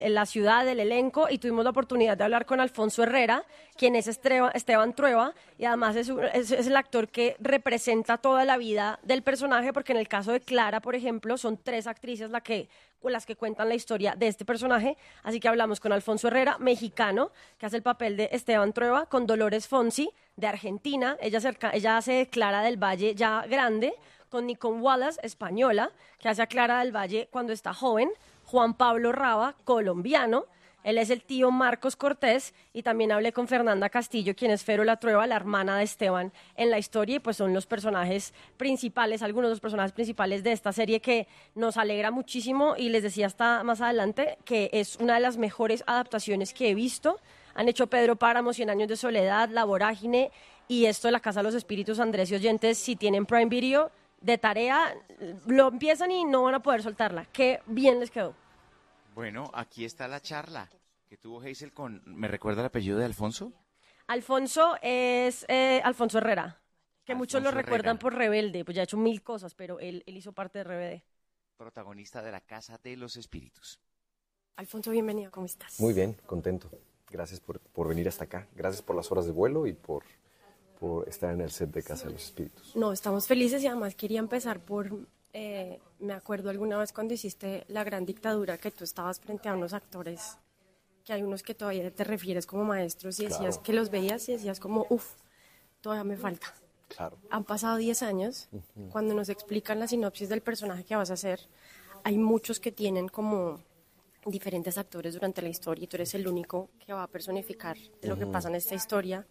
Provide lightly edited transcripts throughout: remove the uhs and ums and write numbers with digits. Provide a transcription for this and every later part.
la ciudad, el elenco, y tuvimos la oportunidad de hablar con Alfonso Herrera, quien es Esteban Trueba, y además es el actor que representa toda la vida del personaje, porque en el caso de Clara, por ejemplo, son 3 actrices las que cuentan la historia de este personaje, así que hablamos con Alfonso Herrera, mexicano, que hace el papel de Esteban Trueba, con Dolores Fonsi, de Argentina, ella hace de Clara del Valle ya grande, con Nicole Wallace, española, que hace a Clara del Valle cuando está joven, Juan Pablo Raba, colombiano, él es el tío Marcos Cortés, y también hablé con Fernanda Castillo, quien es Fero La Trueba, la hermana de Esteban en la historia, y pues son los personajes principales, algunos de los personajes principales de esta serie, que nos alegra muchísimo, y les decía hasta más adelante que es una de las mejores adaptaciones que he visto. Han hecho Pedro Páramo, 100 años de soledad, La Vorágine, y esto de La Casa de los Espíritus. Andrés y oyentes, si tienen Prime Video, de tarea, lo empiezan y no van a poder soltarla. Qué bien les quedó. Bueno, aquí está la charla que tuvo Hazel con... ¿Me recuerda el apellido de Alfonso? Alfonso es Alfonso Herrera, que muchos Alfonso lo recuerdan Herrera, por Rebelde, pues ya ha hecho 1000 cosas, pero él hizo parte de RBD. protagonista de La Casa de los Espíritus. Alfonso, bienvenido, ¿cómo estás? Muy bien, contento. Gracias por venir hasta acá. Gracias por las horas de vuelo y por estar en el set de Casa de los Espíritus. No, estamos felices, y además quería empezar por, me acuerdo alguna vez cuando hiciste La Gran Dictadura, que tú estabas frente a unos actores, que hay unos que todavía te refieres como maestros, y decías Claro. que los veías y decías como, todavía me falta. Claro. Han pasado 10 años, cuando nos explican la sinopsis del personaje que vas a hacer, hay muchos que tienen como diferentes actores durante la historia, y tú eres el único que va a personificar lo que pasa en esta historia.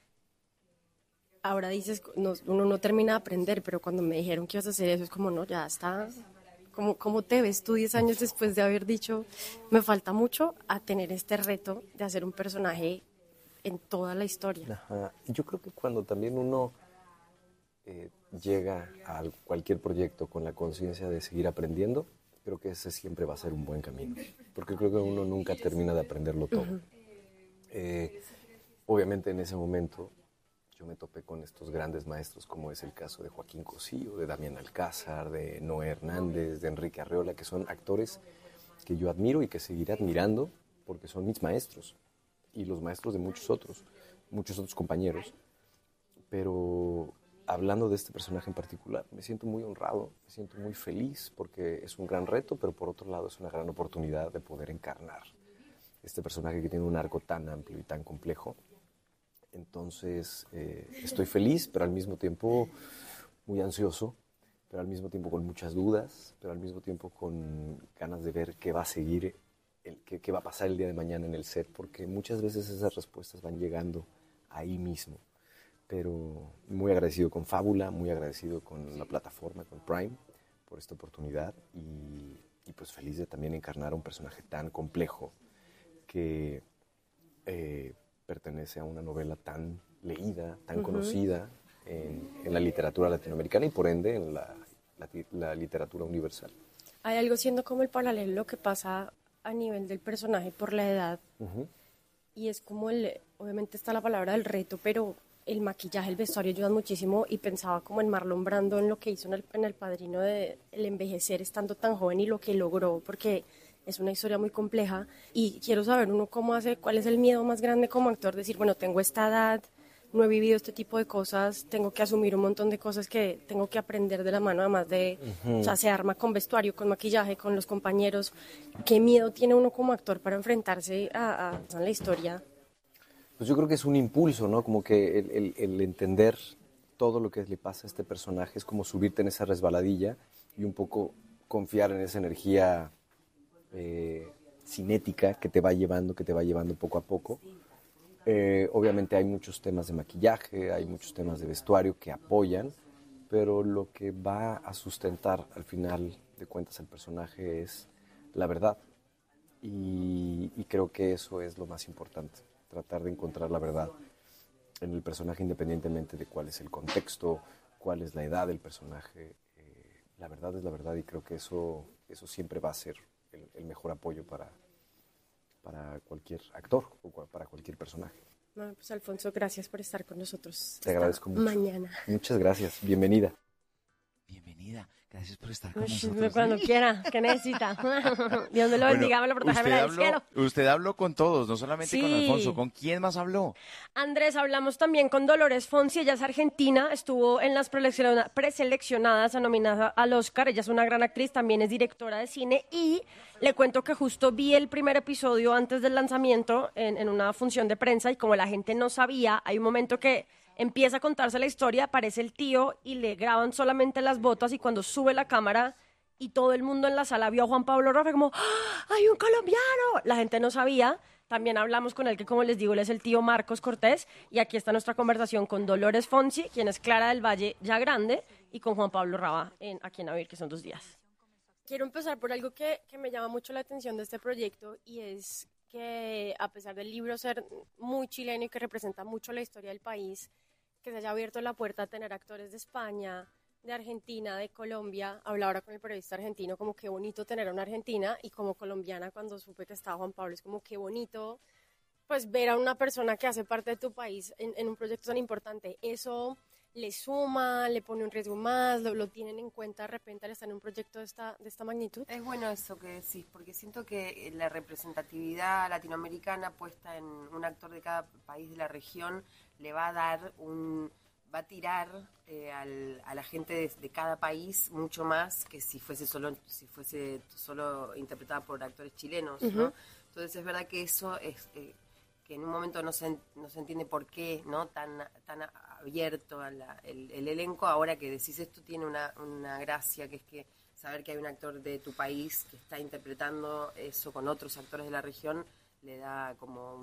Ahora dices, uno no termina de aprender, pero cuando me dijeron que ibas a hacer eso, es como, no, ya está. ¿Cómo te ves tú 10 años después de haber dicho, me falta mucho a tener este reto de hacer un personaje en toda la historia? Ajá. Yo creo que cuando también uno llega a cualquier proyecto con la conciencia de seguir aprendiendo, creo que ese siempre va a ser un buen camino, porque creo que uno nunca termina de aprenderlo todo. Obviamente en ese momento yo me topé con estos grandes maestros, como es el caso de Joaquín Cosío, de Damián Alcázar, de Noé Hernández, de Enrique Arreola, que son actores que yo admiro y que seguiré admirando porque son mis maestros y los maestros de muchos otros compañeros. Pero hablando de este personaje en particular, me siento muy honrado, me siento muy feliz porque es un gran reto, pero por otro lado es una gran oportunidad de poder encarnar este personaje que tiene un arco tan amplio y tan complejo. Entonces, estoy feliz, pero al mismo tiempo muy ansioso, pero al mismo tiempo con muchas dudas, pero al mismo tiempo con ganas de ver qué va a seguir, qué va a pasar el día de mañana en el set, porque muchas veces esas respuestas van llegando ahí mismo. Pero muy agradecido con Fábula, muy agradecido con la plataforma, con Prime, por esta oportunidad, y pues feliz de también encarnar a un personaje tan complejo que pertenece a una novela tan leída, tan conocida en la literatura latinoamericana y por ende en la literatura universal. Hay algo siendo como el paralelo que pasa a nivel del personaje por la edad, y es como obviamente está la palabra del reto, pero el maquillaje, el vestuario ayudan muchísimo, y pensaba como en Marlon Brando, en lo que hizo en el Padrino, de el envejecer estando tan joven y lo que logró, porque es una historia muy compleja. Y quiero saber uno cómo hace, cuál es el miedo más grande como actor, decir, bueno, tengo esta edad, no he vivido este tipo de cosas, tengo que asumir un montón de cosas que tengo que aprender de la mano, además de, o sea, se arma con vestuario, con maquillaje, con los compañeros. ¿Qué miedo tiene uno como actor para enfrentarse a la historia? Pues yo creo que es un impulso, ¿no? Como que el entender todo lo que le pasa a este personaje es como subirte en esa resbaladilla y un poco confiar en esa energía cinética que te va llevando poco a poco. Obviamente hay muchos temas de maquillaje, hay muchos temas de vestuario que apoyan, pero lo que va a sustentar al final de cuentas al personaje es la verdad. Y creo que eso es lo más importante, tratar de encontrar la verdad en el personaje independientemente de cuál es el contexto, cuál es la edad del personaje. La verdad es la verdad y creo que eso siempre va a ser el mejor apoyo para cualquier actor o para cualquier personaje. Bueno, pues Alfonso, gracias por estar con nosotros. Te agradezco mucho. Mañana. Muchas gracias, bienvenida. Bienvenida. Gracias por estar con Uy, nosotros. cuando quiera, que necesita. Dios me lo bendiga, me lo proteja, me la cielo. Usted habló con todos, no solamente con Alfonso. ¿Con quién más habló? Andrés, hablamos también con Dolores Fonsi, ella es argentina, estuvo en las preseleccionadas a nominada al Oscar, ella es una gran actriz, también es directora de cine y le cuento que justo vi el primer episodio antes del lanzamiento en una función de prensa y como la gente no sabía, hay un momento que empieza a contarse la historia, aparece el tío y le graban solamente las botas y cuando sube la cámara y todo el mundo en la sala vio a Juan Pablo Rafa como ¡ah, hay un colombiano! La gente no sabía. También hablamos con él, que como les digo, él es el tío Marcos Cortés, y aquí está nuestra conversación con Dolores Fonsi, quien es Clara del Valle ya grande, y con Juan Pablo Raba aquí en Avir, que son 2 días. Quiero empezar por algo que me llama mucho la atención de este proyecto, y es que a pesar del libro ser muy chileno y que representa mucho la historia del país, que se haya abierto la puerta a tener actores de España, de Argentina, de Colombia. Hablaba ahora con el periodista argentino, como qué bonito tener a una argentina, y como colombiana cuando supe que estaba Juan Pablo, es como qué bonito pues ver a una persona que hace parte de tu país en un proyecto tan importante. Eso le suma, le pone un riesgo más, lo tienen en cuenta de repente al estar en un proyecto de esta magnitud. Es bueno eso que decís, porque siento que la representatividad latinoamericana puesta en un actor de cada país de la región le va a dar va a tirar a la gente de cada país mucho más que si fuese solo interpretada por actores chilenos, ¿no? Entonces es verdad que eso es que en un momento no se entiende por qué, ¿no? tan abierto el elenco. Ahora que decís esto tiene una gracia, que es que saber que hay un actor de tu país que está interpretando eso con otros actores de la región le da como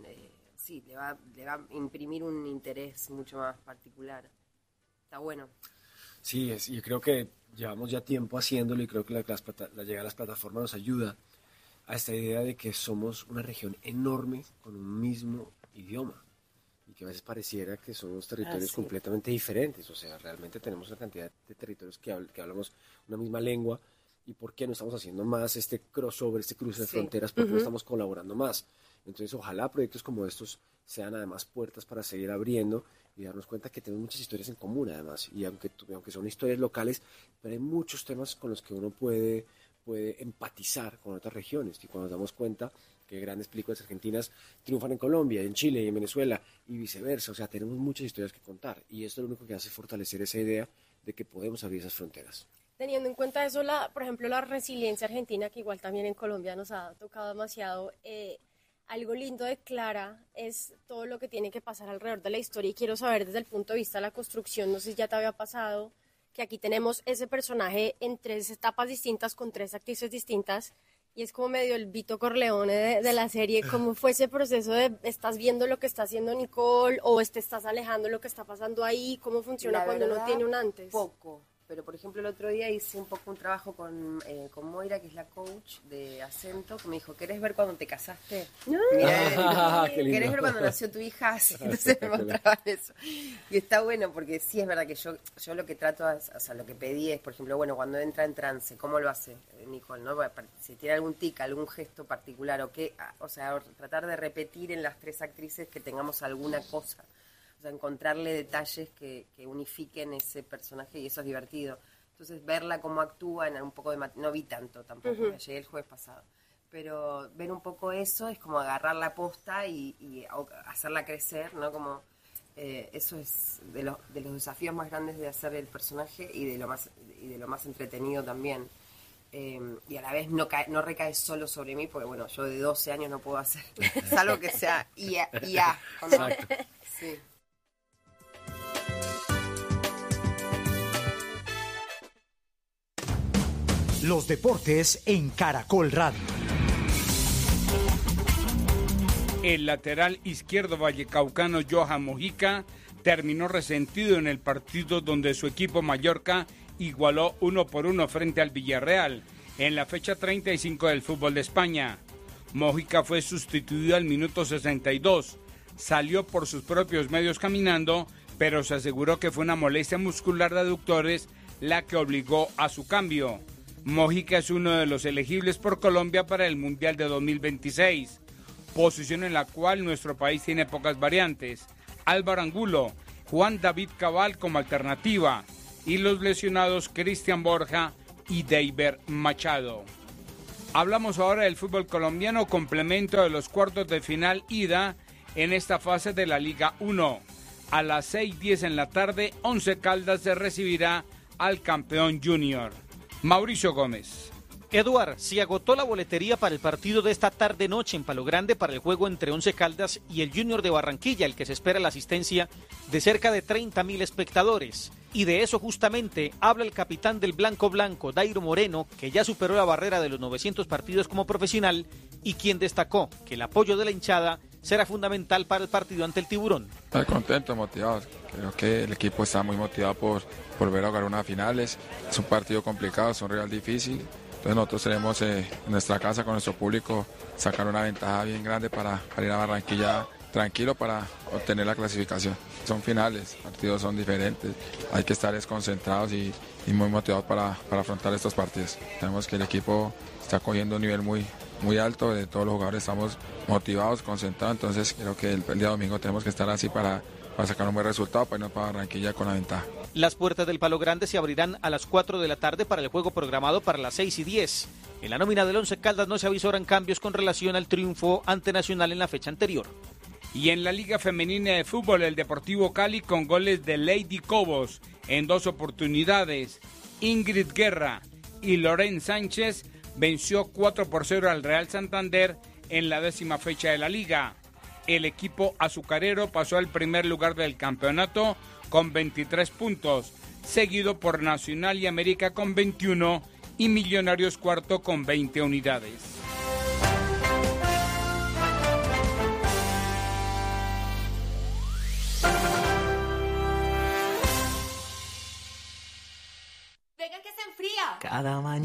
le va a imprimir un interés mucho más particular. Está bueno. Sí, yo creo que llevamos ya tiempo haciéndolo y creo que la llegada de las plataformas nos ayuda a esta idea de que somos una región enorme con un mismo idioma y que a veces pareciera que somos territorios completamente diferentes. O sea, realmente tenemos una cantidad de territorios que hablamos una misma lengua. ¿Y por qué no estamos haciendo más este crossover, este cruce de fronteras? ¿Por qué no estamos colaborando más? Entonces, ojalá proyectos como estos sean además puertas para seguir abriendo y darnos cuenta que tenemos muchas historias en común además. Y aunque son historias locales, pero hay muchos temas con los que uno puede empatizar con otras regiones. Y cuando nos damos cuenta que grandes películas argentinas triunfan en Colombia, en Chile y en Venezuela y viceversa. O sea, tenemos muchas historias que contar. Y esto es lo único que hace fortalecer esa idea de que podemos abrir esas fronteras. Teniendo en cuenta eso, por ejemplo, la resiliencia argentina, que igual también en Colombia nos ha tocado demasiado, algo lindo de Clara es todo lo que tiene que pasar alrededor de la historia, y quiero saber desde el punto de vista de la construcción, no sé si ya te había pasado, que aquí tenemos ese personaje en 3 etapas distintas, con 3 actrices distintas, y es como medio el Vito Corleone de la serie. ¿Cómo fue ese proceso de estás viendo lo que está haciendo Nicole o te estás alejando de lo que está pasando ahí? ¿Cómo funciona cuando uno tiene un antes? Poco. Pero, por ejemplo, el otro día hice un poco un trabajo con Moira, que es la coach de Acento, que me dijo, ¿querés ver cuando te casaste? No. ¿Querés ver cuando nació tu hija? Sí, entonces me mostraban eso. Y está bueno, porque sí es verdad que yo lo que trato, o sea, lo que pedí es, por ejemplo, bueno, cuando entra en trance, ¿cómo lo hace Nicole? ¿No? Si tiene algún tic, algún gesto particular, o sea, tratar de repetir en las 3 actrices que tengamos alguna cosa. O sea, encontrarle detalles que unifiquen ese personaje, y eso es divertido. Entonces, verla cómo actúa en un poco de... No vi tanto tampoco, llegué el jueves pasado. Pero ver un poco eso es como agarrar la posta y hacerla crecer, ¿no? Como eso es de los desafíos más grandes de hacer el personaje y de lo más entretenido también. Y a la vez no recae solo sobre mí, porque bueno, yo de 12 años no puedo hacer, salvo que sea IA. Exacto. Sí. Los deportes en Caracol Radio. El lateral izquierdo vallecaucano Johan Mojica terminó resentido en el partido donde su equipo Mallorca igualó 1-1 frente al Villarreal en la fecha 35 del fútbol de España. Mojica fue sustituido al minuto 62, salió por sus propios medios caminando, pero se aseguró que fue una molestia muscular de aductores la que obligó a su cambio. Mojica es uno de los elegibles por Colombia para el Mundial de 2026, posición en la cual nuestro país tiene pocas variantes. Álvaro Angulo, Juan David Cabal como alternativa, y los lesionados Cristian Borja y Deiber Machado. Hablamos ahora del fútbol colombiano, complemento de los cuartos de final ida en esta fase de la Liga 1. A las 6:10 en la tarde, Once Caldas se recibirá al campeón Junior. Mauricio Gómez. Eduard, se agotó la boletería para el partido de esta tarde-noche en Palo Grande para el juego entre Once Caldas y el Junior de Barranquilla, el que se espera la asistencia de cerca de 30.000 espectadores. Y de eso justamente habla el capitán del Blanco Blanco, Dairo Moreno, que ya superó la barrera de los 900 partidos como profesional y quien destacó que el apoyo de la hinchada será fundamental para el partido ante el Tiburón. Estoy contento, motivado. Creo que el equipo está muy motivado por volver a jugar unas finales. Es un partido complicado, es un rival difícil. Entonces nosotros tenemos en nuestra casa con nuestro público sacar una ventaja bien grande para ir a Barranquilla tranquilo para obtener la clasificación. Son finales, partidos son diferentes, hay que estar desconcentrados y muy motivados para afrontar estos partidos. Tenemos que el equipo está cogiendo un nivel muy alto, de todos los jugadores estamos motivados, concentrados, entonces creo que el día domingo tenemos que estar así para sacar un buen resultado, para irnos para Barranquilla con la ventaja. Las puertas del Palo Grande se abrirán a las 4 de la tarde para el juego programado para las 6:10. En la nómina del Once Caldas no se avisoran cambios con relación al triunfo ante Nacional en la fecha anterior. Y en la Liga Femenina de Fútbol, el Deportivo Cali con goles de Lady Cobos en 2 oportunidades. Ingrid Guerra y Loren Sánchez venció 4-0 al Real Santander en la 10ª fecha de la Liga. El equipo azucarero pasó al primer lugar del campeonato con 23 puntos, seguido por Nacional y América con 21 y Millonarios cuarto con 20 unidades. Venga que se enfría. Cada mañana.